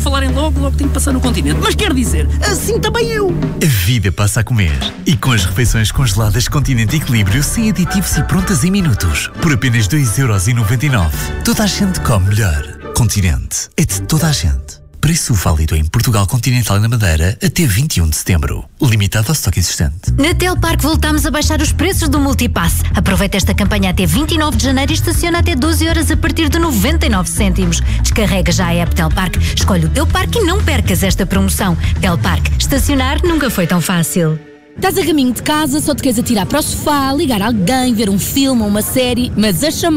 falarem logo tenho que passar no Continente. Mas quer dizer, assim também eu. A vida passa a comer. E com as refeições congeladas Continente Equilíbrio, sem aditivos e prontas em minutos. Por apenas 2,99€. Toda a gente come melhor. Continente. É de toda a gente. Preço válido em Portugal Continental e na Madeira até 21 de setembro. Limitado ao estoque existente. Na Telpark voltamos a baixar os preços do Multipass. Aproveita esta campanha até 29 de janeiro e estaciona até 12 horas a partir de 99 cêntimos. Descarrega já a app Telpark, escolhe o teu parque e não percas esta promoção. Telpark, estacionar nunca foi tão fácil. Estás a caminho de casa, só te queres atirar para o sofá, ligar alguém, ver um filme ou uma série, mas a chamada